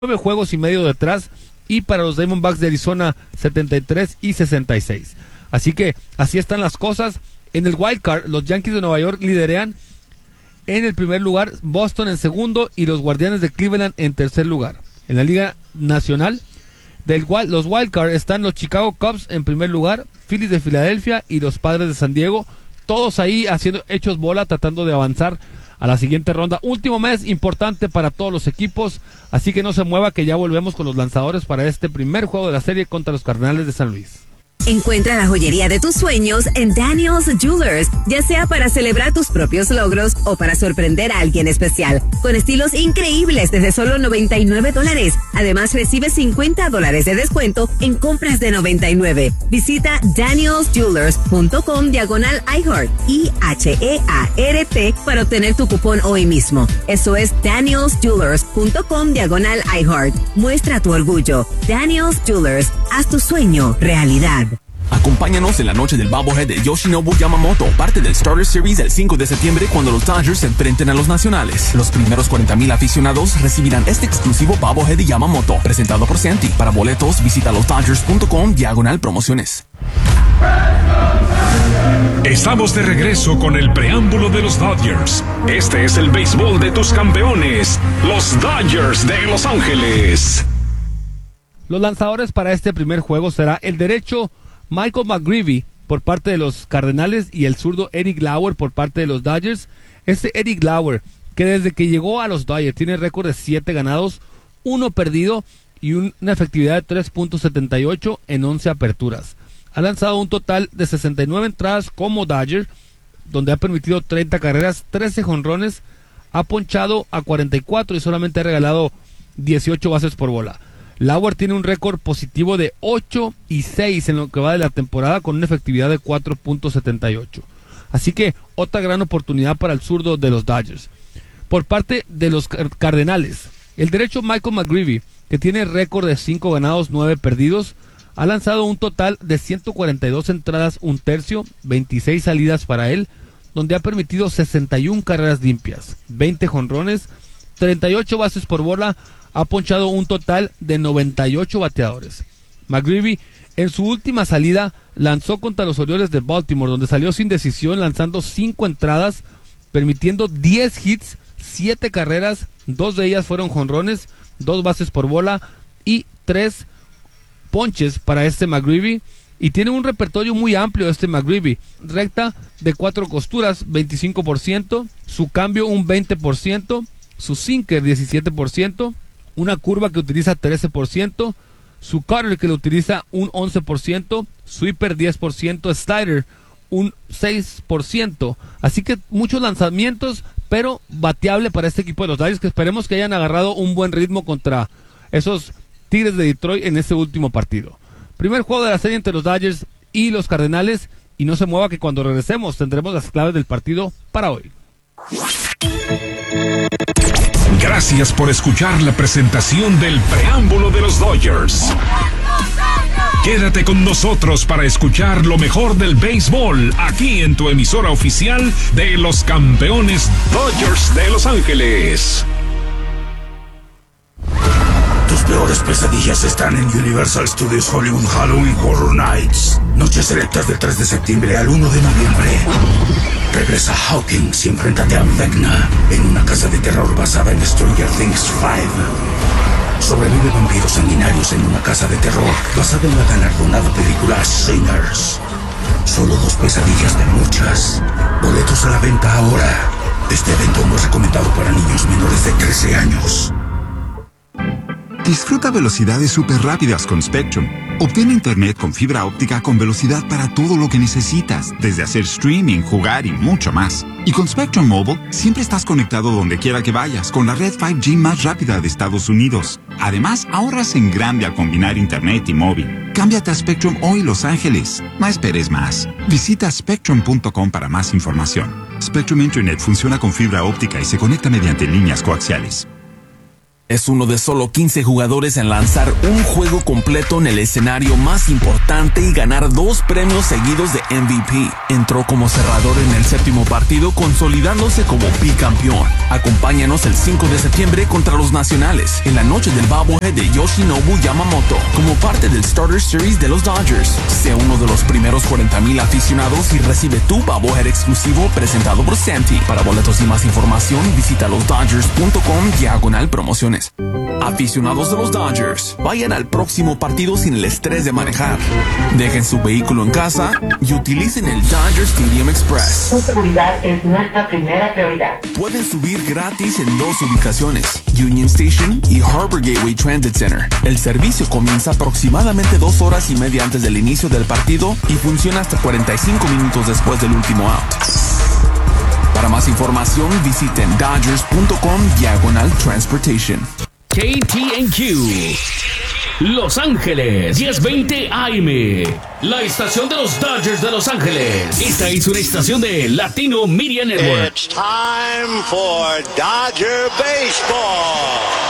juegos y medio detrás, y para los Diamondbacks de Arizona 73 y 66. Así que así están las cosas. En el Wild Card, los Yankees de Nueva York liderean en el primer lugar, Boston en segundo y los Guardianes de Cleveland en tercer lugar. En la Liga Nacional, los Wild Card están los Chicago Cubs en primer lugar, Phillies de Filadelfia y los Padres de San Diego, todos ahí hechos bola, tratando de avanzar a la siguiente ronda. Último mes importante para todos los equipos, así que no se mueva, que ya volvemos con los lanzadores para este primer juego de la serie contra los Cardenales de San Luis. Encuentra la joyería de tus sueños en Daniel's Jewelers, ya sea para celebrar tus propios logros o para sorprender a alguien especial, con estilos increíbles desde solo $99. Además, recibe $50 de descuento en compras de $99. Visita danielsjewelers.com/iHeart, IHEART, para obtener tu cupón hoy mismo. Eso es danielsjewelers.com/iHeart. Muestra tu orgullo. Daniel's Jewelers, haz tu sueño realidad. Acompáñanos en la noche del Bobblehead de Yoshinobu Yamamoto, parte del Starter Series el 5 de septiembre cuando los Dodgers se enfrenten a los Nacionales. Los primeros 40,000 aficionados recibirán este exclusivo Bobblehead de Yamamoto, presentado por Santi. Para boletos, visita losdodgers.com/promociones. Estamos de regreso con el preámbulo de los Dodgers. Este es el béisbol de tus campeones, los Dodgers de Los Ángeles. Los lanzadores para este primer juego será el derecho Michael McGreevy por parte de los Cardenales y el zurdo Eric Lauer por parte de los Dodgers. Eric Lauer, que desde que llegó a los Dodgers tiene récord de 7 ganados, 1 perdido y una efectividad de 3.78 en 11 aperturas. Ha lanzado un total de 69 entradas como Dodger, donde ha permitido 30 carreras, 13 jonrones, ha ponchado a 44 y solamente ha regalado 18 bases por bola. Lauer tiene un récord positivo de 8-6 en lo que va de la temporada, con una efectividad de 4.78. Así que otra gran oportunidad para el zurdo de los Dodgers. Por parte de los Cardenales, el derecho Michael McGreevy, que tiene récord de 5 ganados, 9 perdidos, ha lanzado un total de 142 entradas, un tercio, 26 salidas para él, donde ha permitido 61 carreras limpias, 20 jonrones, 38 bases por bola, ha ponchado un total de 98 bateadores. McGreevy en su última salida lanzó contra los Orioles de Baltimore, donde salió sin decisión, lanzando 5 entradas, permitiendo 10 hits, 7 carreras, 2 de ellas fueron jonrones, 2 bases por bola y 3 ponches para McGreevy. Y tiene un repertorio muy amplio McGreevy. Recta de 4 costuras, 25%, su cambio un 20%, su sinker 17%, una curva que utiliza 13%, su cutter que lo utiliza un 11%, sweeper 10%, slider un 6%. Así que muchos lanzamientos, pero bateable para este equipo de los Dodgers, que esperemos que hayan agarrado un buen ritmo contra esos Tigres de Detroit en este último partido. Primer juego de la serie entre los Dodgers y los Cardenales, y no se mueva, que cuando regresemos tendremos las claves del partido para hoy. Gracias por escuchar la presentación del preámbulo de los Dodgers. Quédate con nosotros para escuchar lo mejor del béisbol aquí en tu emisora oficial de los campeones Dodgers de Los Ángeles. Tus peores pesadillas están en Universal Studios Hollywood Halloween Horror Nights. Noches selectas del 3 de septiembre al 1 de noviembre. Regresa Hawkins y enfréntate a Vecna en una casa de terror basada en Stranger Things 5. Sobrevive vampiros sanguinarios en una casa de terror basada en la galardonada película Sinners. Solo 2 pesadillas de muchas. Boletos a la venta ahora. Este evento no es recomendado para niños menores de 13 años. Disfruta velocidades súper rápidas con Spectrum. Obtén internet con fibra óptica con velocidad para todo lo que necesitas, desde hacer streaming, jugar y mucho más. Y con Spectrum Mobile, siempre estás conectado donde quiera que vayas, con la red 5G más rápida de Estados Unidos. Además, ahorras en grande al combinar internet y móvil. Cámbiate a Spectrum hoy, Los Ángeles. No esperes más. Visita spectrum.com para más información. Spectrum Internet funciona con fibra óptica y se conecta mediante líneas coaxiales. Es uno de solo 15 jugadores en lanzar un juego completo en el escenario más importante y ganar 2 premios seguidos de MVP. Entró como cerrador en el 7º partido, consolidándose como bicampeón. Acompáñanos el 5 de septiembre contra los Nacionales, en la noche del bobblehead de Yoshinobu Yamamoto, como parte del Starter Series de los Dodgers. Sea uno de los primeros 40,000 aficionados y recibe tu bobblehead exclusivo presentado por Santi. Para boletos y más información, visita losdodgers.com/promociones. Aficionados de los Dodgers, vayan al próximo partido sin el estrés de manejar. Dejen su vehículo en casa y utilicen el Dodger Stadium Express. Su seguridad es nuestra primera prioridad. Pueden subir gratis en 2 ubicaciones, Union Station y Harbor Gateway Transit Center. El servicio comienza aproximadamente 2 horas y media antes del inicio del partido y funciona hasta 45 minutos después del último out. Para más información, visiten dodgers.com/transportation. KTNQ Los Ángeles 1020 AM, la estación de los Dodgers de Los Ángeles. Esta es una estación de Latino Media Network. It's time for Dodger Baseball.